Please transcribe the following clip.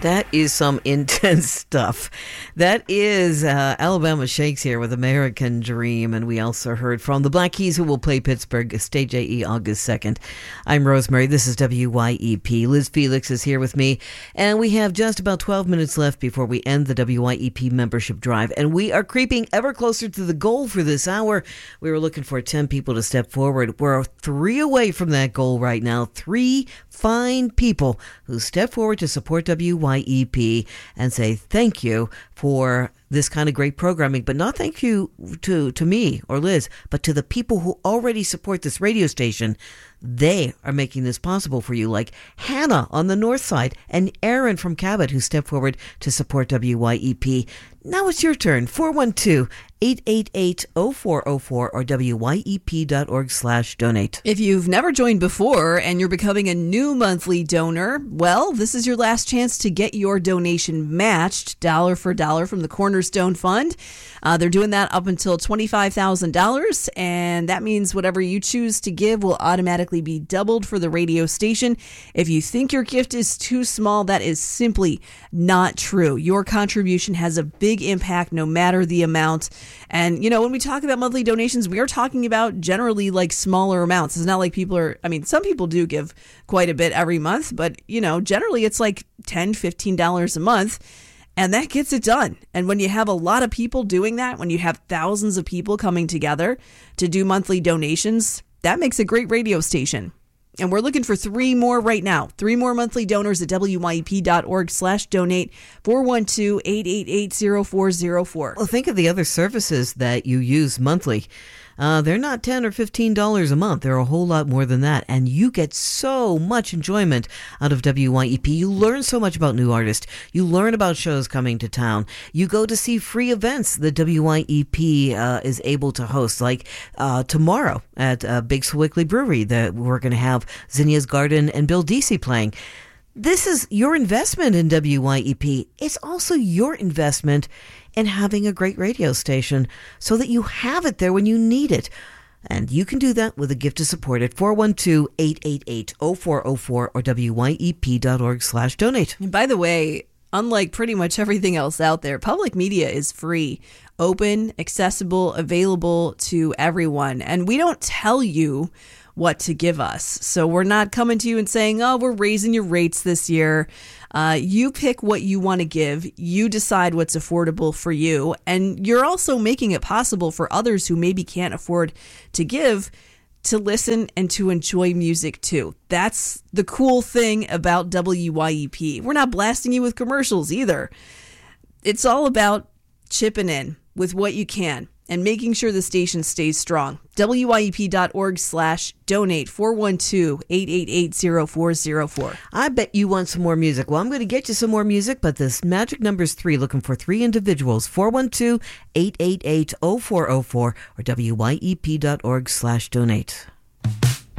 That is some intense stuff. That is Alabama Shakes here with American Dream. And we also heard from the Black Keys, who will play Pittsburgh Stage AE August 2nd. I'm Rosemary. This is WYEP. Liz Felix is here with me. And we have just about 12 minutes left before we end the WYEP membership drive. And we are creeping ever closer to the goal for this hour. We were looking for 10 people to step forward. We're 3 away from that goal right now. 3 fine people who step forward to support WYEP and say thank you for this kind of great programming, but not thank you to me or Liz, but to the people who already support this radio station. They are making this possible for you, like Hannah on the north side and Aaron from Cabot, who stepped forward to support WYEP. Now it's your turn. 412-888-0404 or WYEP.org/donate. If you've never joined before and you're becoming a new monthly donor, well, this is your last chance to get your donation matched dollar for dollar from the Cornerstone Fund. They're doing that up until $25,000, and that means whatever you choose to give will automatically be doubled for the radio station. If you think your gift is too small, that is simply not true. Your contribution has a big impact no matter the amount. And, you know, when we talk about monthly donations, we are talking about generally like smaller amounts. It's not like some people do give quite a bit every month, but, you know, generally it's like $10, $15 a month. And that gets it done. And when you have a lot of people doing that, when you have thousands of people coming together to do monthly donations, that makes a great radio station. And we're looking for 3 more right now. 3 more monthly donors at WYEP.org/donate, 412-888-0404. Well, think of the other services that you use monthly. They're not $10 or $15 a month. They're a whole lot more than that. And you get so much enjoyment out of WYEP. You learn so much about new artists. You learn about shows coming to town. You go to see free events that WYEP is able to host, like tomorrow at Big Sewickley Brewery, that we're going to have Zinnia's Garden and Bill Deasy playing. This is your investment in WYEP. It's also your investment in having a great radio station so that you have it there when you need it. And you can do that with a gift to support at 412-888-0404 or WYEP.org/donate. And by the way, unlike pretty much everything else out there, public media is free, open, accessible, available to everyone. And we don't tell you what to give us. So we're not coming to you and saying, oh, we're raising your rates this year. You pick what you want to give. You decide what's affordable for you. And you're also making it possible for others who maybe can't afford to give to listen and to enjoy music too. That's the cool thing about WYEP. We're not blasting you with commercials either. It's all about chipping in with what you can and making sure the station stays strong. WYEP.org/donate, 412-888-0404. I bet you want some more music. Well, I'm going to get you some more music, but this magic number is 3, looking for 3 individuals, 412-888-0404 or WYEP.org/donate.